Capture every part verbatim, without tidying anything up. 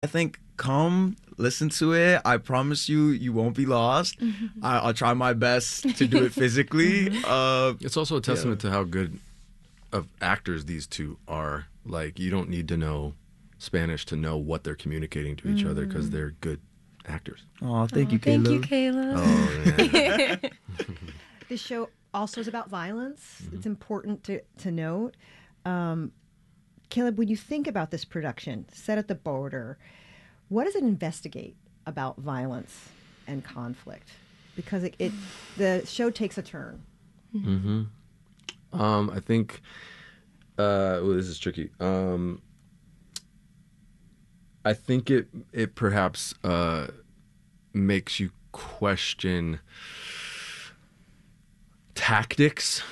I think come listen to it. I promise you, you won't be lost. I, I'll try my best to do it physically. Uh, It's also a testament yeah. to how good of actors these two are. Like, you don't need to know Spanish to know what they're communicating to each other because they're good actors. Oh, thank you, Thank you, Caleb. Caleb. Oh, yeah. This show also is about violence. It's important to, to note. Um, Caleb, when you think about this production, set at the border, what does it investigate about violence and conflict? Because it, it the show takes a turn. hmm Um, I think, uh, well, this is tricky. Um, I think it it perhaps uh, makes you question tactics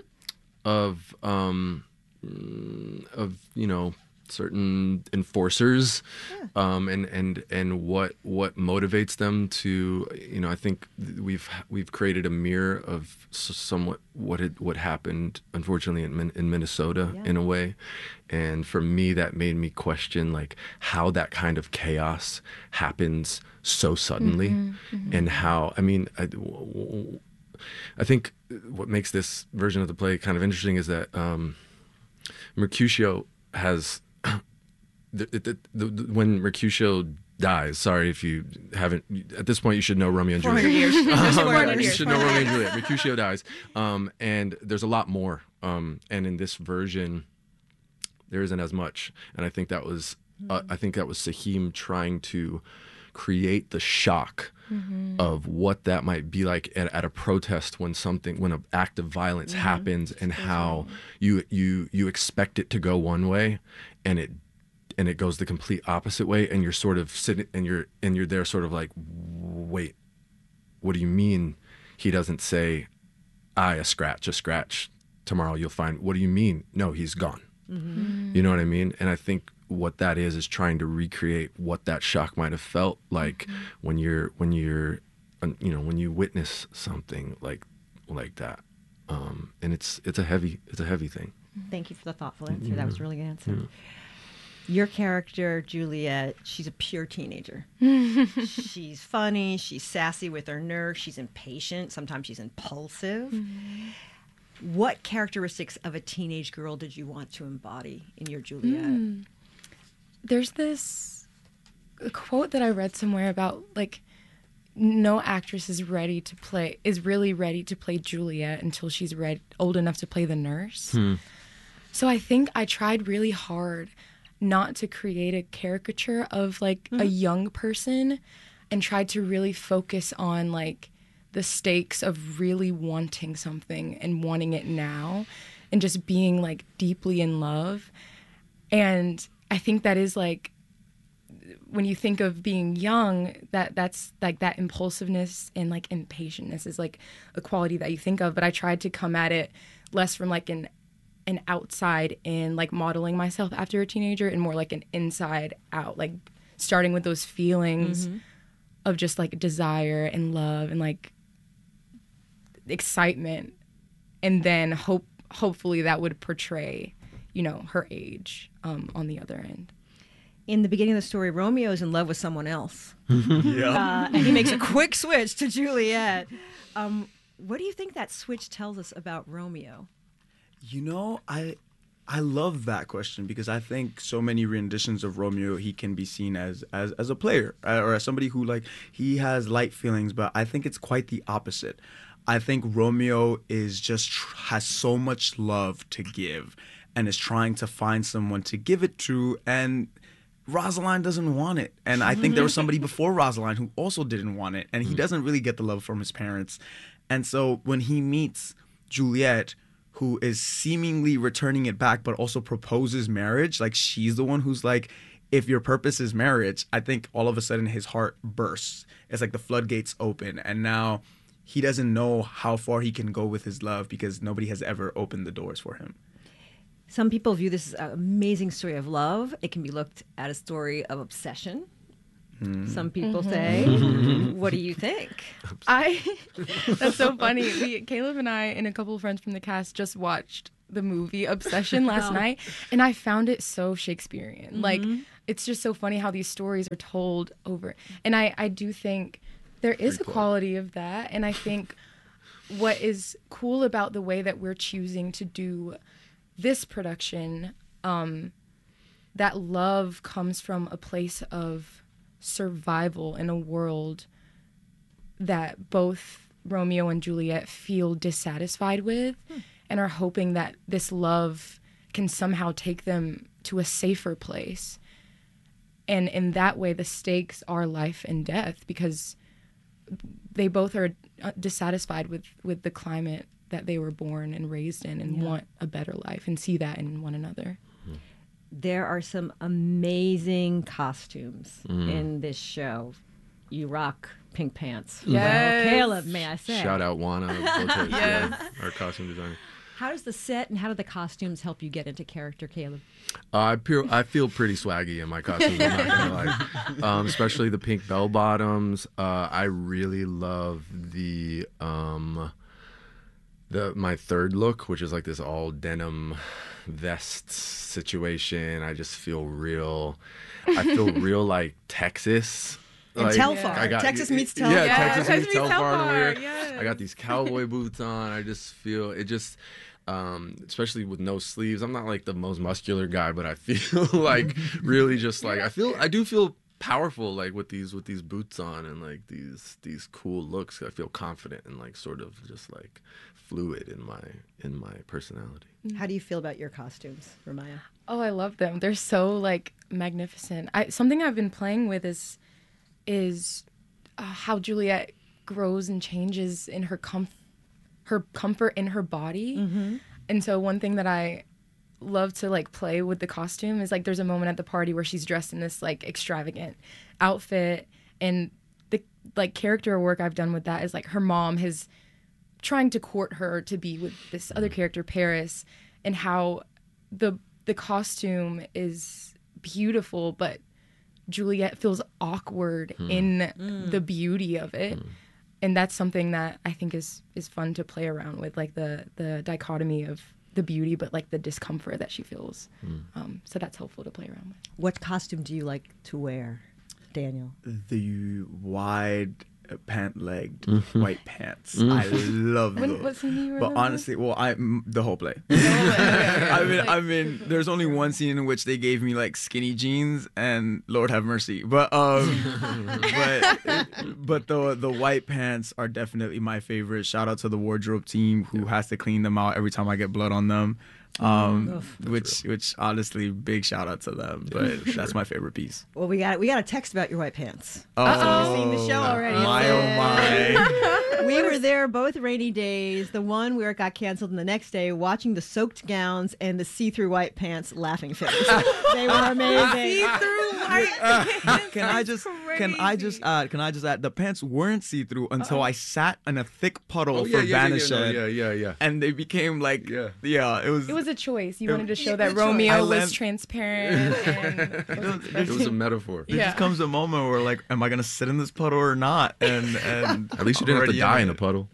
of um, mm, of you know certain enforcers, um, and and and what what motivates them to you know I think we've we've created a mirror of s- somewhat what had what happened unfortunately in Min- in Minnesota Yeah. in a way, and for me that made me question like how that kind of chaos happens so suddenly, and how I mean I, w- w- I think what makes this version of the play kind of interesting is that um, Mercutio has the, the, the, the, when Mercutio dies. Sorry if you haven't. At this point, you should know Romeo and Juliet. four hundred years. There's Um, four hundred you years. should know Romeo and Juliet. Mercutio dies, um, and there's a lot more. Um, and in this version, there isn't as much. And I think that was, uh, I think that was Sahim trying to create the shock of what that might be like at, at a protest when something, when an act of violence happens, and how you you you expect it to go one way, and it and it goes the complete opposite way, and you're sort of sitting and you're and you're there sort of like, wait, what do you mean he doesn't say, I a scratch, a scratch, tomorrow you'll find, what do you mean? No, he's gone. You know what I mean? And I think what that is is trying to recreate what that shock might have felt like when you're when you're uh, you know when you witness something like like that. Um, and it's it's a heavy it's a heavy thing. Thank you for the thoughtful answer. That was a really good answer. Your character, Juliet, she's a pure teenager. She's funny. She's sassy with her nerves. She's impatient. Sometimes she's impulsive. What characteristics of a teenage girl did you want to embody in your Juliet? There's this quote that I read somewhere about like no actress is ready to play is really ready to play Juliet until she's read old enough to play the nurse. So I think I tried really hard not to create a caricature of like a young person, and tried to really focus on like the stakes of really wanting something and wanting it now, and just being like deeply in love. And I think that is like, when you think of being young, that that's like that impulsiveness and like impatientness is like a quality that you think of. But I tried to come at it less from like an an outside in, like modeling myself after a teenager, and more like an inside out, like starting with those feelings of just like desire and love and like excitement, and then hope hopefully that would portray, you know, her age um, on the other end. In the beginning of the story, Romeo is in love with someone else. Yeah. Uh, and he makes a quick switch to Juliet. Um, what do you think that switch tells us about Romeo? You know, I I love that question because I think so many renditions of Romeo, he can be seen as as as a player, uh, or as somebody who like he has light feelings, but I think it's quite the opposite. I think Romeo is just tr- has so much love to give, and is trying to find someone to give it to, and Rosaline doesn't want it. And I think there was somebody before Rosaline who also didn't want it, and he doesn't really get the love from his parents. And so when he meets Juliet, who is seemingly returning it back, but also proposes marriage, like she's the one who's like, if your purpose is marriage, I think all of a sudden his heart bursts. It's like the floodgates open, and now he doesn't know how far he can go with his love because nobody has ever opened the doors for him. Some people view this as an amazing story of love. It can be looked at a story of obsession. Some people say. What do you think? I that's so funny. We, Caleb and I and a couple of friends from the cast just watched the movie Obsession last Oh. night, and I found it so Shakespearean. Like, Mm-hmm. it's just so funny how these stories are told over. And I, I do think there is a Free plug. quality of that. And I think what is cool about the way that we're choosing to do this production, um, that love comes from a place of survival in a world that both Romeo and Juliet feel dissatisfied with Hmm. and are hoping that this love can somehow take them to a safer place. And in that way, the stakes are life and death because they both are uh, dissatisfied with, with the climate that they were born and raised in and Yeah. want a better life and see that in one another. There are some amazing costumes in this show. You rock pink pants. Yes. Well, Caleb, may I say. Shout out Juana, Botes, yeah, our costume designer. How does the set and how do the costumes help you get into character, Caleb? Uh, I feel I feel pretty swaggy in my costumes. I'm not gonna lie. Um, especially the pink bell bottoms. Uh, I really love the um, the my third look, which is like this all denim vest situation. I just feel real. I feel real like Texas. And Like, Telfar. I got- Texas meets Yeah, Telfar. Yeah, Texas Texas meets meets Telfar over Telfar, here. yes. I got these cowboy boots on. I just feel it just, um, especially with no sleeves. I'm not like the most muscular guy, but I feel like really just like I feel I do feel powerful like with these with these boots on and like these these cool looks. I feel confident and like sort of just like fluid in my in my personality. How do you feel about your costumes, Ramaya? Oh, I love them. They're so like magnificent. I, something I've been playing with is is uh, how Juliet grows and changes in her comf- her comfort in her body. And so one thing that I love to like play with the costume is like there's a moment at the party where she's dressed in this like extravagant outfit, and the like character work I've done with that is like her mom has trying to court her to be with this other character, Paris, and how the the costume is beautiful, but Juliet feels awkward in the beauty of it. And that's something that I think is is fun to play around with, like the the dichotomy of the beauty, but like the discomfort that she feels. Um, so that's helpful to play around with. What costume do you like to wear, Daniel? The wide uh, pant-legged white pants. I love When- those. what scene do you But remember? honestly, well, I m- the whole play. I mean, I mean, there's only one scene in which they gave me like skinny jeans, and Lord have mercy. But um, but but the the white pants are definitely my favorite. Shout out to the wardrobe team who has to clean them out every time I get blood on them. Um, which which honestly, big shout out to them. But that's my favorite piece. Well, we got we got a text about your white pants. Oh, You've seen the show already. My oh my. We were there both rainy days. The one where it got canceled, and the next day, watching the soaked gowns and the see-through white pants, laughing face. They were amazing. Can I just can I just add can I just add the pants weren't see through until I sat in a thick puddle Oh for yeah, yeah, yeah, Vanished, yeah, no, yeah, yeah, yeah. and they became like Yeah. yeah, it was It was a choice. You It- wanted to show yeah, that it's a choice. Romeo I was land- transparent. And It was a metaphor. there Yeah. just comes a moment where like, am I gonna sit in this puddle or not? And and At least you didn't have to already die in a it. puddle.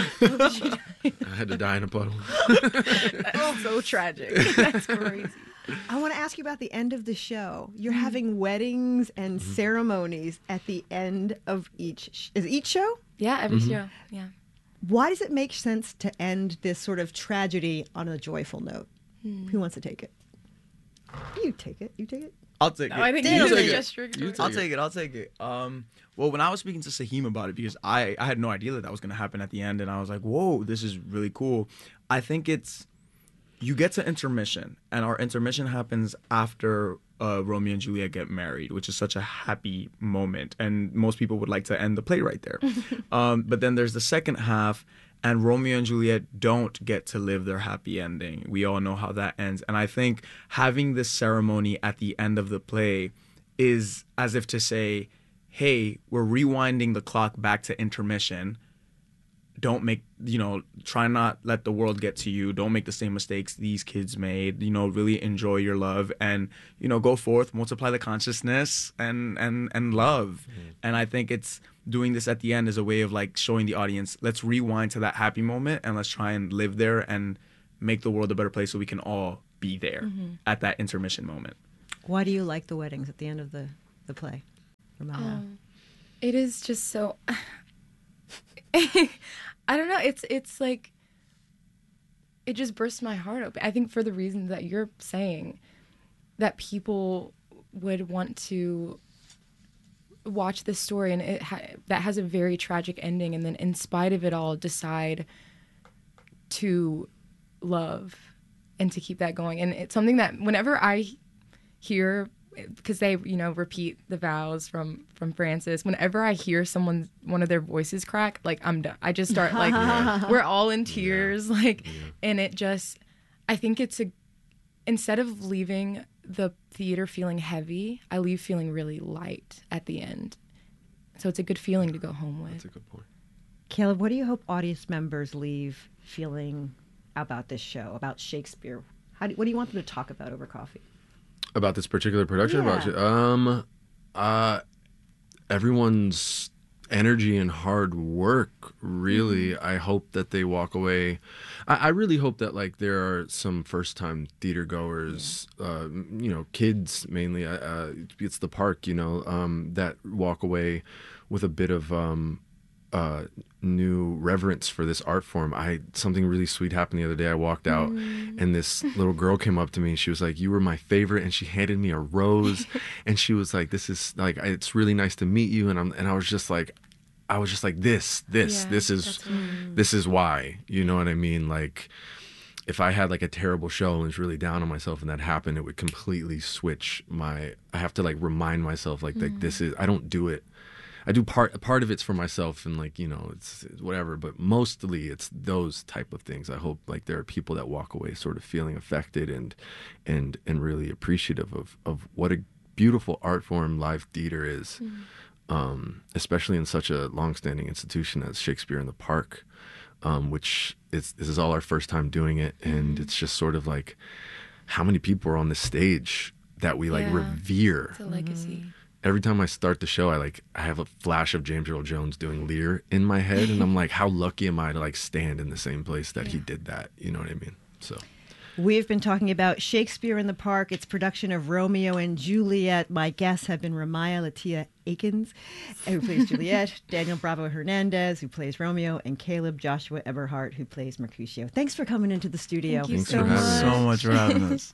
I had to die in a puddle. that's so tragic. That's crazy. I want to ask you about the end of the show. You're having weddings and ceremonies at the end of each. Sh- is it each show? Yeah, every show. Yeah. Why does it make sense to end this sort of tragedy on a joyful note? Who wants to take it? You take it. You take it. I'll take No, it. I think Daniel, you take should it. just drink You it. I'll take it. I'll take it. Um, well, when I was speaking to Sahim about it, because I, I had no idea that that was going to happen at the end, and I was like, whoa, this is really cool. I think it's, you get to intermission, and our intermission happens after uh, Romeo and Juliet get married, which is such a happy moment, and most people would like to end the play right there. um, but then there's the second half, and Romeo and Juliet don't get to live their happy ending. We all know how that ends. And I think having this ceremony at the end of the play is as if to say, hey, we're rewinding the clock back to intermission. Don't make, you know, try not let the world get to you. Don't make the same mistakes these kids made. You know, really enjoy your love and, you know, go forth, multiply the consciousness and and and love. Mm-hmm. And I think it's doing this at the end is a way of like showing the audience, let's rewind to that happy moment and let's try and live there and make the world a better place so we can all be there Mm-hmm. at that intermission moment. Why do you like the weddings at the end of the, the play? Ramaya? Um, it is just so. I don't know. It's it's like. It just bursts my heart open. I think for the reasons that you're saying, that people would want to watch this story and it ha- that has a very tragic ending, and then in spite of it all, decide to love and to keep that going. And it's something that whenever I hear, because they, you know, repeat the vows from from Francis, whenever I hear someone, one of their voices crack, like I'm done. I just start like, Yeah. we're all in tears, Yeah. like, Yeah. and it just, I think it's a, instead of leaving the theater feeling heavy, I leave feeling really light at the end. So it's a good feeling to go home with. That's a good point. Caleb, what do you hope audience members leave feeling about this show, about Shakespeare? How do, what do you want them to talk about over coffee? About this particular production, Yeah. about you, um, uh, everyone's energy and hard work. Really, I hope that they walk away. I, I really hope that like there are some first-time theater goers, yeah. uh, you know, kids mainly. Uh, it's the park, you know, um, that walk away with a bit of um, uh, new reverence for this art form. I something really sweet happened the other day. I walked out mm. and this little girl came up to me and she was like, "You were my favorite," and she handed me a rose and she was like, "This is like, it's really nice to meet you." And I'm and I was just like, I was just like, this, this, yeah, this is this is why. You know what I mean? Like, if I had like a terrible show and was really down on myself and that happened, it would completely switch my. I have to like remind myself like, mm. like this is. I don't do it. I do part part of it's for myself and like, you know, it's, it's whatever, but mostly it's those type of things. I hope like there are people that walk away sort of feeling affected and and and really appreciative of of what a beautiful art form live theater is, mm. um, especially in such a longstanding institution as Shakespeare in the Park, um, which is this is all our first time doing it, and mm. it's just sort of like how many people are on this stage that we like yeah. revere. It's a legacy. Mm-hmm. Every time I start the show, I like I have a flash of James Earl Jones doing Lear in my head, and I'm like, how lucky am I to like stand in the same place that yeah. he did that? You know what I mean? So we've been talking about Shakespeare in the Park, its production of Romeo and Juliet. My guests have been Ramaya Latia Akins, who plays Juliet, Daniel Bravo Hernandez, who plays Romeo, and Caleb Joshua Eberhardt, who plays Mercutio. Thanks for coming into the studio. Thank you Thanks so for much. having so much for having us.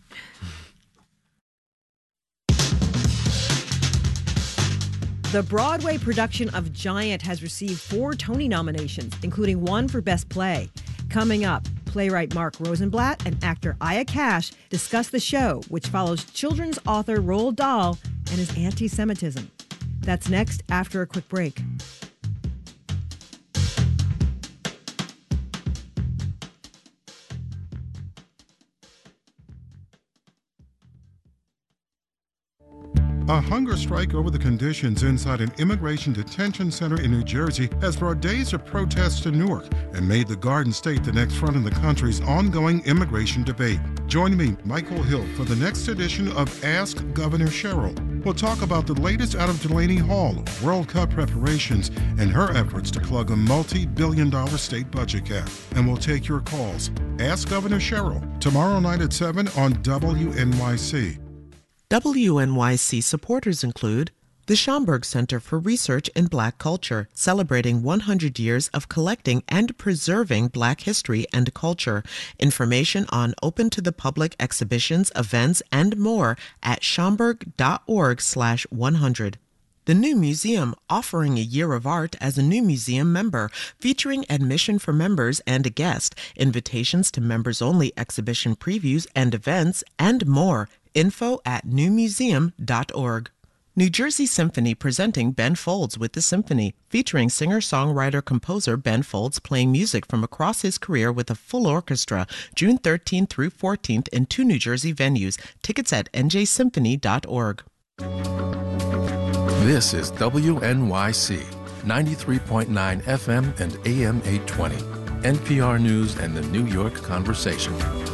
The Broadway production of Giant has received four Tony nominations, including one for Best Play. Coming up, playwright Mark Rosenblatt and actor Aya Cash discuss the show, which follows children's author Roald Dahl and his anti-Semitism. That's next after a quick break. A hunger strike over the conditions inside an immigration detention center in New Jersey has brought days of protests to Newark and made the Garden State the next front in the country's ongoing immigration debate. Join me, Michael Hill, for the next edition of Ask Governor Cheryl. We'll talk about the latest out of Delaney Hall, World Cup preparations, and her efforts to plug a multi-billion dollar state budget gap. And we'll take your calls. Ask Governor Cheryl, tomorrow night at seven on W N Y C. W N Y C supporters include the Schomburg Center for Research in Black Culture, celebrating one hundred years of collecting and preserving Black history and culture. Information on open-to-the-public exhibitions, events, and more at schomburg.org slash 100. The New Museum, offering a year of art as a New Museum member, featuring admission for members and a guest, invitations to members-only exhibition previews and events, and more. Info at new museum dot org. New Jersey Symphony presenting Ben Folds with the Symphony, featuring singer-songwriter-composer Ben Folds playing music from across his career with a full orchestra, June thirteenth through fourteenth in two New Jersey venues. Tickets at n j symphony dot org. This is W N Y C, ninety-three point nine F M and A M eight twenty, N P R News and the New York Conversation.